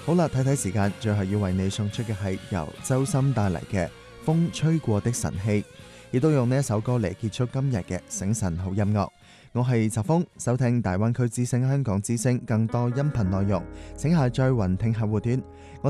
好啦，睇睇時間，最後要為你送出嘅係由周深帶嚟嘅《風吹過的晨曦》，亦都用呢一首歌嚟結束今日嘅醒晨好音樂。我係澤峰，收聽大灣區之聲、香港之聲更多音頻內容，請下載雲聽客戶端。